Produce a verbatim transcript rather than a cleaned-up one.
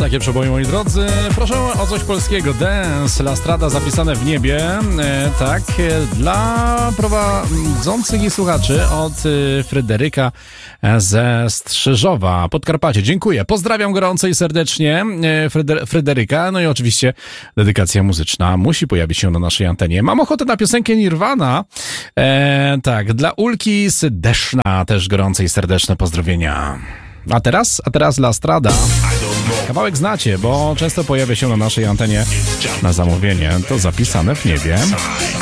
takie przeboje, moi drodzy. Proszę o coś polskiego. Dance, La Strada, zapisane w niebie. E, tak, e, dla prowadzących i słuchaczy od e, Fryderyka ze Strzyżowa, Podkarpacie. Dziękuję. Pozdrawiam gorąco i serdecznie e, Fryder- Fryderyka. No i oczywiście dedykacja muzyczna musi pojawić się na naszej antenie. Mam ochotę na piosenkę Nirvana. E, tak, dla Ulki z Deszna też gorące i serdeczne pozdrowienia. A teraz, a teraz La Strada. Kawałek znacie, bo często pojawia się na naszej antenie na zamówienie. To zapisane w niebie.